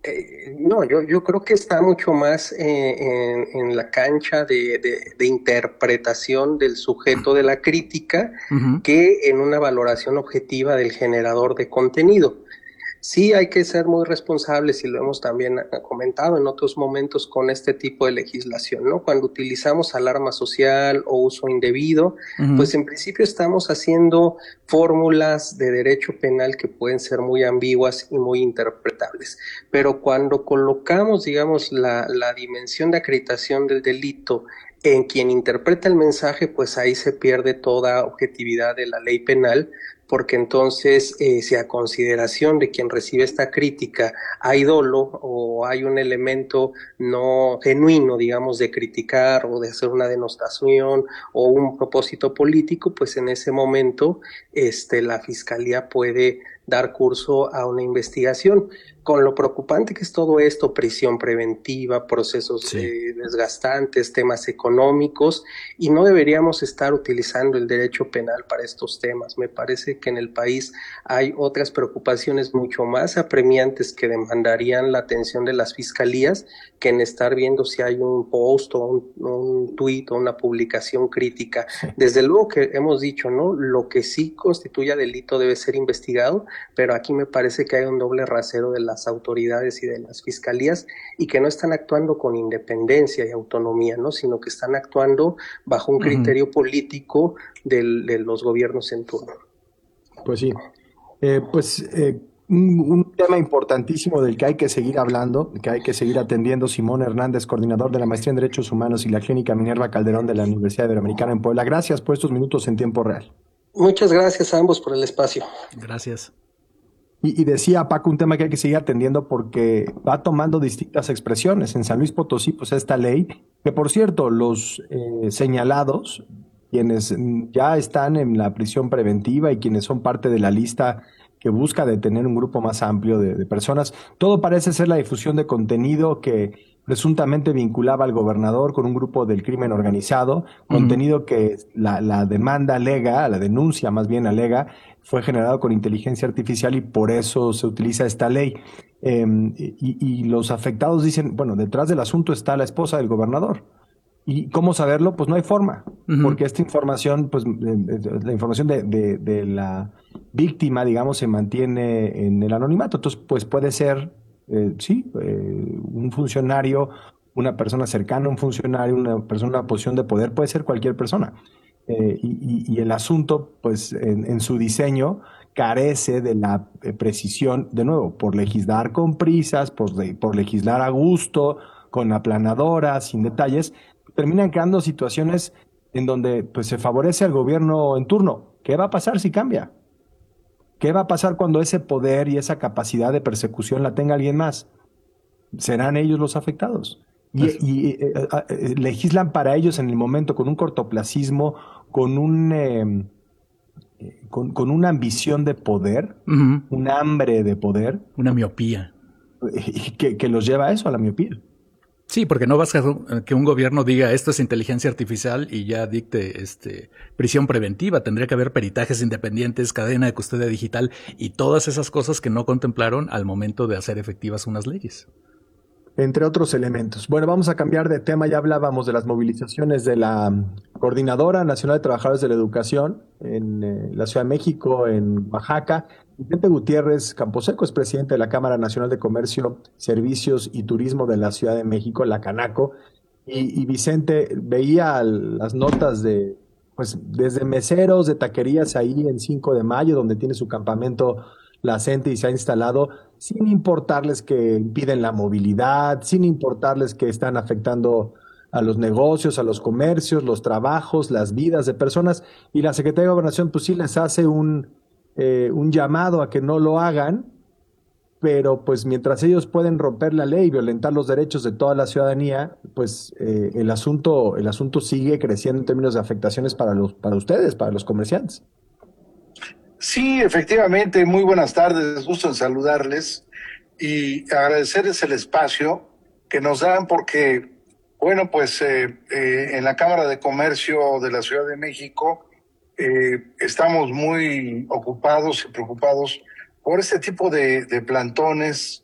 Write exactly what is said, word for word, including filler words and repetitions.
Eh, no, yo, yo creo que está mucho más eh, en, en la cancha de, de, de interpretación del sujeto de la crítica Ujú. que en una valoración objetiva del generador de contenido. Sí, hay que ser muy responsables y lo hemos también eh, comentado en otros momentos con este tipo de legislación, ¿no? Cuando utilizamos alarma social o uso indebido, Ujú. pues en principio estamos haciendo fórmulas de derecho penal que pueden ser muy ambiguas y muy interpretables. Pero cuando colocamos, digamos, la, la dimensión de acreditación del delito en quien interpreta el mensaje, pues ahí se pierde toda objetividad de la ley penal, porque entonces eh, si a consideración de quien recibe esta crítica hay dolo o hay un elemento no genuino, digamos, de criticar o de hacer una denostación o un propósito político, pues en ese momento este, la fiscalía puede dar curso a una investigación. Con lo preocupante que es todo esto, prisión preventiva, procesos Sí. eh, desgastantes, temas económicos, y no deberíamos estar utilizando el derecho penal para estos temas. Me parece que en el país hay otras preocupaciones mucho más apremiantes que demandarían la atención de las fiscalías que en estar viendo si hay un post o un, un tuit o una publicación crítica. Sí. Desde luego que hemos dicho, ¿no? Lo que sí constituya delito debe ser investigado, pero aquí me parece que hay un doble rasero de las autoridades y de las fiscalías y que no están actuando con independencia y autonomía, ¿no? Sino que están actuando bajo un Ujú. criterio político del, de los gobiernos en turno. Pues sí. Eh, pues eh, un, un tema importantísimo del que hay que seguir hablando, que hay que seguir atendiendo. Simón Hernández, coordinador de la Maestría en Derechos Humanos y la Clínica Minerva Calderón de la Universidad Iberoamericana en Puebla. Gracias por estos minutos en tiempo real. Muchas gracias a ambos por el espacio. Gracias. Y, y decía Paco, un tema que hay que seguir atendiendo porque va tomando distintas expresiones. En San Luis Potosí, pues esta ley, que por cierto, los eh, señalados, quienes mm, ya están en la prisión preventiva y quienes son parte de la lista que busca detener un grupo más amplio de, de personas, todo parece ser la difusión de contenido que presuntamente vinculaba al gobernador con un grupo del crimen organizado, Ujú. contenido que la, la demanda alega, la denuncia más bien alega, fue generado con inteligencia artificial y por eso se utiliza esta ley. Eh, y, y los afectados dicen, bueno, detrás del asunto está la esposa del gobernador. ¿Y cómo saberlo? Pues no hay forma, Ujú. porque esta información, pues eh, la información de, de, de la víctima, digamos, se mantiene en el anonimato. Entonces, pues puede ser, eh, sí, eh, un funcionario, una persona cercana a un funcionario, una persona en una posición de poder, puede ser cualquier persona. Eh, y, y- y el asunto, pues en, en su diseño, carece de la eh, precisión, de nuevo, por legislar con prisas, por, le- por legislar a gusto, con aplanadoras, sin detalles, terminan creando situaciones en donde pues, se favorece al gobierno en turno. ¿Qué va a pasar si cambia? ¿Qué va a pasar cuando ese poder y esa capacidad de persecución la tenga alguien más? Serán ellos los afectados. Y, Pues, y, eh, eh, eh, legislan para ellos en el momento con un cortoplacismo, con un eh, con, con una ambición de poder, ujú. un hambre de poder, Una miopía. y que, que los lleva a eso, a la miopía. Sí, porque no basta que un gobierno diga esto es inteligencia artificial y ya dicte este, prisión preventiva. Tendría que haber peritajes independientes, cadena de custodia digital y todas esas cosas que no contemplaron al momento de hacer efectivas unas leyes. Entre otros elementos. Bueno, vamos a cambiar de tema. Ya hablábamos de las movilizaciones de la Coordinadora Nacional de Trabajadores de la Educación en eh, la Ciudad de México, en Oaxaca. Vicente Gutiérrez Camposeco es presidente de la Cámara Nacional de Comercio, Servicios y Turismo de la Ciudad de México, la Canaco. Y, y Vicente veía las notas de, pues, desde meseros de taquerías ahí en cinco de mayo, donde tiene su campamento la gente y se ha instalado, sin importarles que impiden la movilidad, sin importarles que están afectando a los negocios, a los comercios, los trabajos, las vidas de personas. Y la Secretaría de Gobernación, pues sí les hace un, eh, un llamado a que no lo hagan, pero pues mientras ellos pueden romper la ley y violentar los derechos de toda la ciudadanía, pues eh, el asunto, el asunto sigue creciendo en términos de afectaciones para los, para ustedes, para los comerciantes. Sí, efectivamente, muy buenas tardes, gusto en saludarles y agradecerles el espacio que nos dan porque, bueno, pues eh, eh, en la Cámara de Comercio de la Ciudad de México eh, estamos muy ocupados y preocupados por este tipo de, de plantones